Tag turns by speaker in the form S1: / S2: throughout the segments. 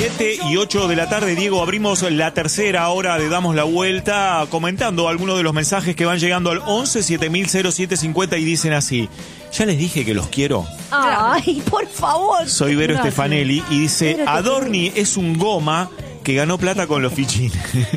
S1: 7:08 de la tarde, Diego, abrimos la tercera hora de Damos la Vuelta comentando algunos de los mensajes que van llegando al 11 7000 0750 y dicen así: ya les dije que los quiero.
S2: Ay, por favor.
S1: Soy Vero Stefanelli y dice:
S2: Vero,
S1: Adorni es un goma que ganó plata con los fichines.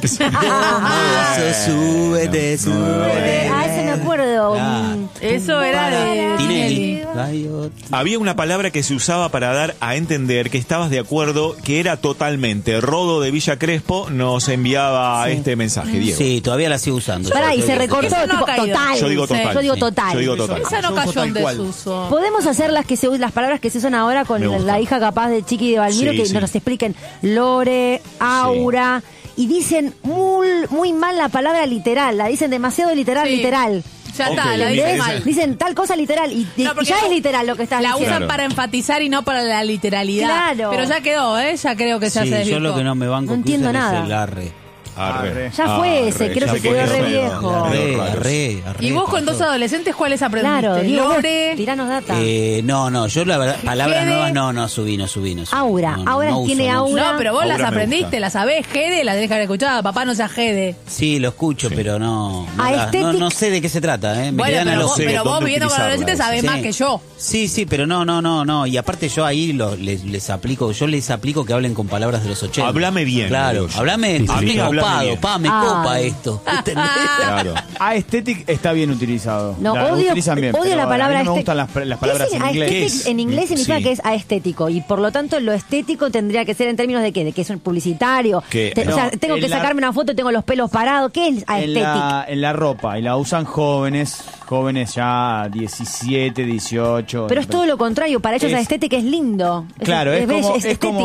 S3: Súbete.
S2: Ese me acuerdo.
S4: Eso era de
S3: Tinelli.
S1: Había una palabra que se usaba para dar a entender que estabas de acuerdo, que era totalmente. Rodo de Villa Crespo nos enviaba este mensaje, Diego.
S3: Sí, todavía la sigo usando.
S2: Pará, y se recortó,
S4: Eso no
S2: tipo,
S4: ha caído.
S2: total.
S1: Yo digo total.
S2: Yo digo total.
S1: Yo digo total.
S4: Esa no cayó en desuso.
S2: Podemos hacer las palabras que se usan ahora con
S1: Me gusta.
S2: la hija capaz de Chiqui de Valmiro,
S1: Sí,
S2: que
S1: sí.
S2: nos expliquen Lore, Aura, y dicen muy mal la palabra literal, la dicen demasiado literal.
S4: Ya está,
S1: Ok,
S4: la
S1: mira,
S4: dicen
S1: esa-
S4: mal.
S2: Dicen tal cosa literal y
S4: No, porque
S2: ya es literal lo que estás
S4: La
S2: diciendo.
S4: usan para enfatizar y no para la literalidad.
S2: Claro.
S4: Pero ya quedó, ya creo que ya
S3: Sí,
S4: se desvirtuó.
S3: yo lo que no me banco
S2: No entiendo
S3: que usen
S2: nada.
S3: es el arre.
S1: Arre.
S2: Ya fue ese, creo
S1: ya
S2: que
S1: fue
S2: quedó
S1: eso.
S2: re viejo.
S3: Arre.
S4: ¿Y vos con dos adolescentes cuáles aprendiste?
S2: Claro, Diego, vos
S4: Lore.
S2: tiranos data.
S3: No, yo la verdad, palabras
S4: Gede.
S3: nuevas no subí.
S2: Aura, Aura
S3: uso,
S2: tiene
S3: no uso.
S2: Aura.
S4: No, pero vos
S1: Aura
S4: las
S1: me
S4: aprendiste,
S1: gusta.
S4: las sabés, Gede, las dejas de escuchar, papá no sea Gede.
S3: Sí, lo escucho, pero no
S2: Aesthetic.
S3: sé de qué se trata, Me
S4: Bueno,
S3: quedan a
S4: pero
S3: los
S4: vos,
S1: sé
S4: pero vos
S1: dónde
S4: viviendo con
S1: utilizarla,
S4: adolescentes sabés
S3: sí.
S4: más que yo.
S3: Sí, pero no. Y aparte yo ahí les aplico que hablen con palabras de los 80.
S1: Háblame bien,
S3: Claro,
S1: digo yo.
S3: hablame
S1: Sí,
S3: estoy
S1: háblame
S3: copado,
S1: bien.
S3: me copa esto. ¿Entendés?
S1: Claro.
S5: Aesthetic está bien utilizado.
S2: No,
S5: La
S2: odio
S5: utilizan bien,
S2: la
S5: pero
S2: palabra
S5: a mí no me
S2: estético.
S5: gustan las palabras en inglés.
S2: Aesthetic en inglés significa
S1: Sí.
S2: que es aestético y por lo tanto lo estético tendría que ser en términos de qué, de que es un publicitario.
S1: Que-
S2: O sea,
S5: No,
S2: tengo que
S5: en la-
S2: sacarme una foto y tengo los pelos parados. ¿Qué es aesthetic?
S5: En la ropa, y la usan jóvenes ya 17, 18.
S2: Pero es todo lo contrario, para ellos
S5: Es-
S2: aesthetic es lindo.
S5: Claro, es
S2: bello,
S5: como-
S2: es
S5: es como